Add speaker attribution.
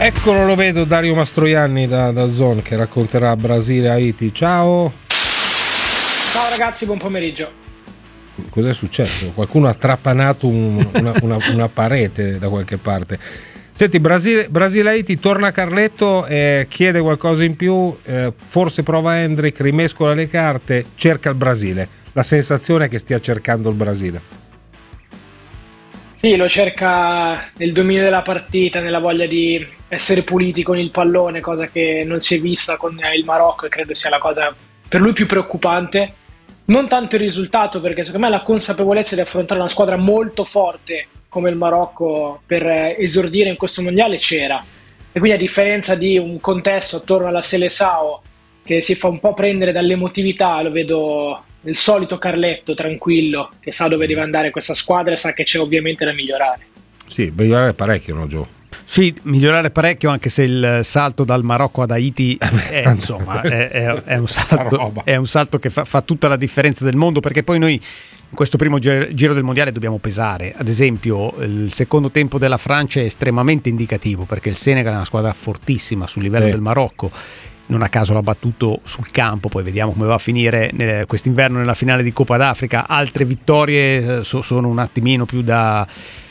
Speaker 1: Eccolo, lo vedo, Dario Mastroianni da Zone che racconterà Brasile-Haiti. Ciao.
Speaker 2: Ciao ragazzi, buon pomeriggio.
Speaker 1: Cos'è successo? Qualcuno ha trapanato una parete da qualche parte. Senti, Brasile-Haiti, torna Carletto, chiede qualcosa in più, forse prova Hendrick, rimescola le carte, cerca il Brasile. La sensazione è che stia cercando il Brasile.
Speaker 2: Sì, lo cerca nel dominio della partita, nella voglia di essere puliti con il pallone, cosa che non si è vista con il Marocco e credo sia la cosa per lui più preoccupante. Non tanto il risultato, perché secondo me la consapevolezza di affrontare una squadra molto forte come il Marocco per esordire in questo mondiale c'era. E quindi a differenza di un contesto attorno alla Seleção che si fa un po' prendere dall'emotività, lo vedo il solito Carletto tranquillo che sa dove deve andare questa squadra e sa che c'è ovviamente da migliorare.
Speaker 1: Sì, migliorare parecchio, no Gio?
Speaker 3: Sì, migliorare parecchio, anche se il salto dal Marocco ad Haiti è un salto che fa tutta la differenza del mondo, perché poi noi in questo primo giro del mondiale dobbiamo pesare. Ad esempio il secondo tempo della Francia è estremamente indicativo, perché il Senegal è una squadra fortissima sul livello del Marocco. Non a caso l'ha battuto sul campo, poi vediamo come va a finire quest'inverno nella finale di Coppa d'Africa. Altre vittorie sono un attimino più da